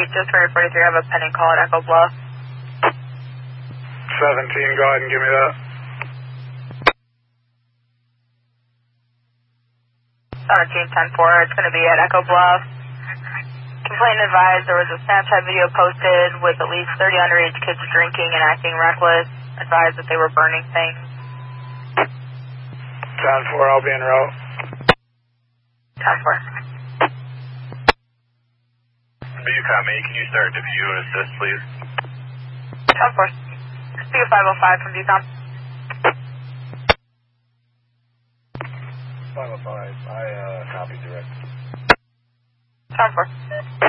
just 343, I have a pending call at Echo Bluff. 17, go ahead and give me that. 17-10-4, it's going to be at Echo Bluff. Complainant advised there was a Snapchat video posted with at least 30 underage kids drinking and acting reckless. Advised that they were burning things. 10-4, I'll be en route. 10-4. Bucom 8, can you start defuse and assist, please? 10-4. Speaker 505 from Bucom. 505, I copy direct. 10-4.